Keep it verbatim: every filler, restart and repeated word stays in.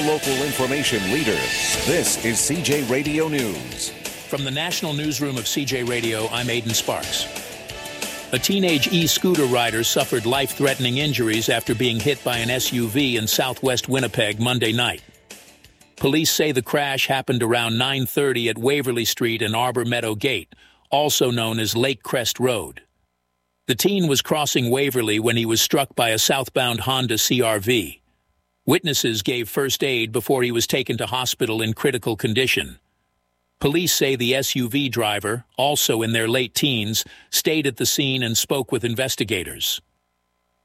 local information leader. This is C J Radio News. From the National Newsroom of C J Radio, I'm Aidan Sparks. A teenage e-scooter rider suffered life-threatening injuries after being hit by an S U V in southwest Winnipeg Monday night. Police say the crash happened around nine thirty at Waverly Street and Arbor Meadow Gate, also known as Lake Crest Road. The teen was crossing Waverly when he was struck by a southbound Honda C R V. Witnesses gave first aid before he was taken to hospital in critical condition. Police say the S U V driver, also in their late teens, stayed at the scene and spoke with investigators.